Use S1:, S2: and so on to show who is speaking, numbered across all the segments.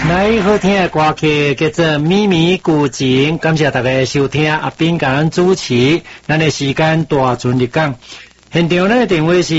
S1: 来好听的歌曲叫做《咪咪古井》，感谢大家收听。阿斌甲咱主持，咱的时间大准日讲。现场咱的电话是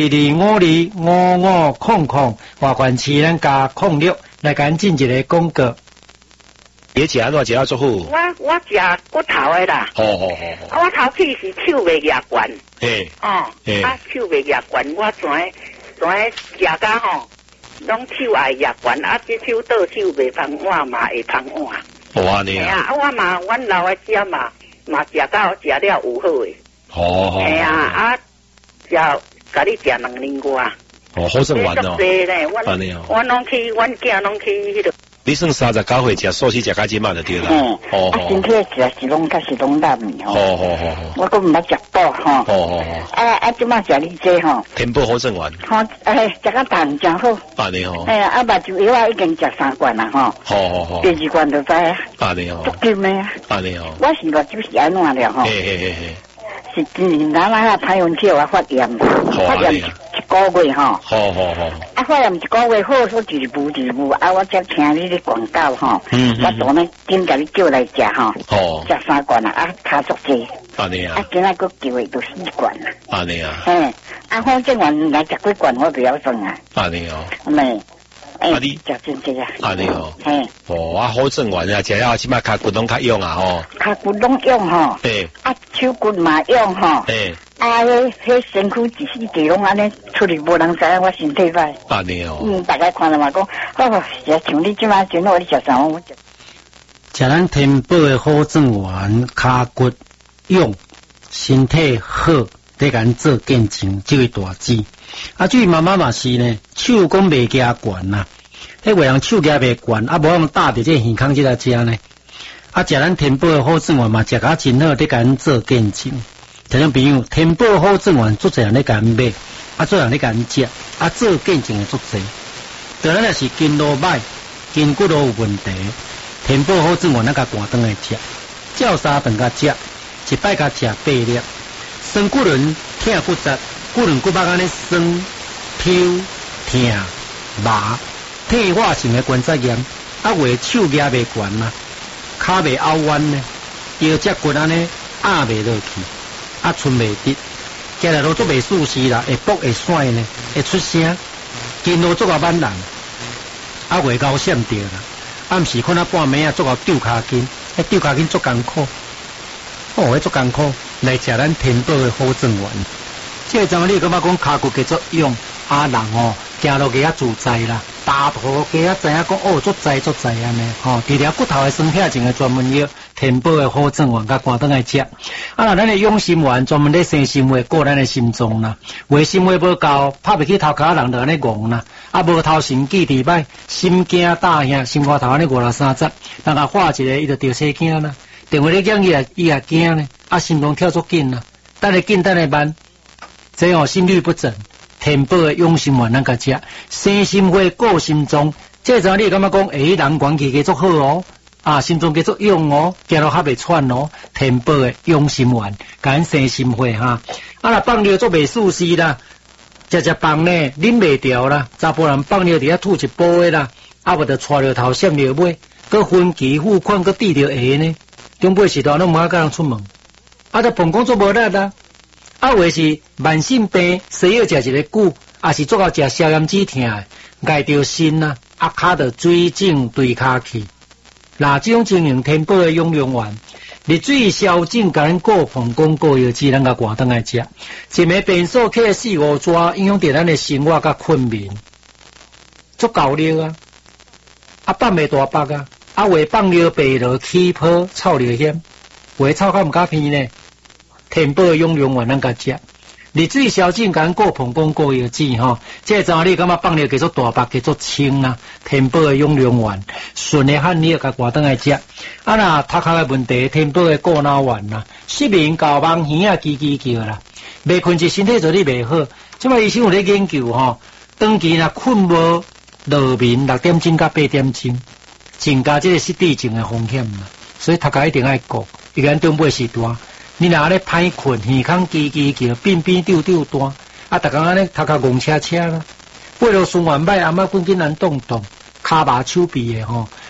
S1: 2525500，外环市咱加06来赶进一个广告。
S2: 你食安怎食啊足好？
S3: 我食骨头的啦。
S2: 好。我
S3: 头起是手袂牙关。
S2: 嘿。
S3: 手袂牙关，我全食甲吼，拢手爱牙关，这手倒手袂芳碗嘛会芳碗。
S2: 安尼啊。
S3: 我嘛，阮老的食嘛食到食了有好诶。
S2: 好。
S3: 食甲你食2年外。
S2: 好算完哦。安尼哦。
S3: 阮囝拢去迄个。
S2: 你算39岁食素食食甲即满就对啦。
S3: 身体食是拢较是拢烂的吼。我都毋捌食饱吼。即满食你这吼。
S2: 天宝好正丸。
S3: 食甲淡真好。
S2: 安尼吼。
S3: 目睭药已经食3罐啦吼。
S2: 好。
S3: 第2罐就知啊。
S2: 安尼吼。
S3: 足金的啊。
S2: 安尼吼。
S3: 我是个就是安怎了吼。是今年歹运气我发炎一个月吼。好。发炎一个月好，说一步，我才听你的广告吼。我昨呢今甲你叫来食吼。食3罐啦，卡足济。
S2: 安尼啊。
S3: 今仔佫叫的都4罐啦。
S2: 安尼啊。
S3: 反正我来食几罐我不要算啊。
S2: 安尼哦。
S3: 你食真济啊。
S2: 安尼哦。好正丸啊，食了即摆骹骨拢较用啊吼。骹
S3: 骨拢用吼。手骨嘛用吼。迄身躯一死地拢安尼出去，无人知影我身体歹。
S2: 安尼哦。
S3: 大家看了嘛讲，食像你即摆真好，你食啥我食。
S1: 食咱天宝的好正丸，骹骨用，身体好，得甲咱做见证，这位大志。至于妈妈嘛是呢，手讲袂夹悬呐，迄个人手夹袂悬，无用搭伫这耳孔这来食呢。食咱天宝的好正丸嘛，食甲真好，得甲咱做见证。听众朋友，天宝好正丸足侪人咧甲咱买，做人咧甲咱食，做见证的足侪。当然也是筋络歹、筋骨都有问题，天宝好正丸咱甲寒顿来食，照3顿甲食，一摆甲食8粒，酸骨轮、疼骨折、骨轮骨肉安尼酸、抽、疼、麻、退化性的关节炎，为手压袂悬呐，骹袂凹弯呢，腰脊骨安尼压袂落去。寸袂直，行来路足袂舒适啦，会搏会甩呢，会出声，筋路足啊挽人，袂高闪着啦。暗时看半暝足啊丢骹筋，丢骹筋足艰苦，迄足艰苦。来食咱天宝的好正丸，这个阵你感觉讲骹骨加足用，人行路加自在啦，大步加知影讲足在安尼吼。除了骨头的酸痛症的专门药。天宝的好正丸，甲寒顿来食。咱的养心丸专门咧生心话，顾咱的心脏啦。话心话无够，拍袂起头壳人就安尼戆啦。无头神记伫歹，心惊大兄，心肝头安尼5-30，人甲画一个，伊就着生惊啦。电话咧讲伊也惊呢，心脏跳足紧啦。等下紧，等下慢，这心律不整。天宝的养心丸咱甲食，生心话顾心脏，这阵你感觉讲人关气加足好哦。心脏继续用哦，行路较袂喘哦。天宝的养心丸，甲咱生心血哈。若放尿做袂舒适啦，食饭呢啉袂掉啦，查甫人放尿伫遐吐一波的啦，无就带着头闪着尾，佮分期付款佮滴着下呢。中辈时代拢毋爱甲人出门，就膀胱做无力啦。话是慢性病，西药食一个久，是做到食消炎止痛的，碍着心啦，骹着水肿对骹去。这种情形，天宝的养阳丸，热水消肿，甲咱顾膀胱、顾腰子，咱甲寒顿来食。一枚便所客4-5抓，影响到咱的生活甲困眠，足够力啊！放袂大腹啊！话放尿白落起泡臭尿险，话臭较毋敢偏呢。天宝的养阳丸，咱甲食。热水消肿，甲咱顾膀胱、顾腰子吼。这阵你感觉放尿继续大腹，继续清啦。天宝的养阳丸，顺的汉你甲寒顿来食。若头壳的问题，天宝的顾脑丸啦，失眠、搞梦、耳啊叽叽叫啦，袂困是身体做你袂好。即摆医生有咧研究吼，长期若困无落眠6点钟到8点钟，增加这个失智症的风险啦。所以头壳一定爱顾，伊个长辈时大。你若安尼歹困，耳孔叽叽叫，变变丢丢大，逐工安尼头壳戆车啦，背落循环歹，阿妈紧紧难动动，骹麻手臂的吼，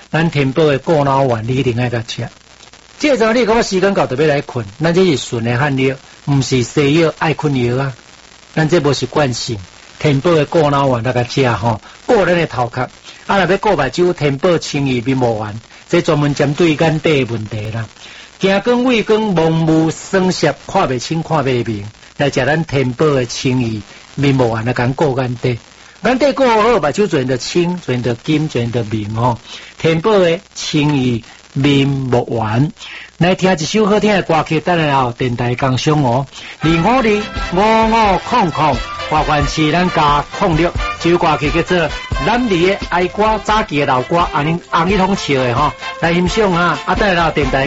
S1: 咱天宝的过脑丸你一定爱甲吃。这阵你讲我时间到特别来困，咱这是纯的汉药，唔是西药爱困药啊。咱这无是惯性，天宝的过脑丸那个吃吼，过咱的头壳。若要过目睭，天宝清怡面膜丸，这专门针对眼底的问题啦。惊光、畏光、蒙雾、酸涩、看袂清、看袂明，来食咱天宝的清怡面膜丸来讲过眼底。眼底过好，目睭自然就清，自然就金，自然就明吼。天宝的清怡面膜丸，来听一首好听的歌曲，等下后电台讲上哦。2525500，花冠市咱加06，这首歌曲叫做咱哋的爱歌，早期的老歌，红日通笑的吼，来欣赏啊！等下后电台。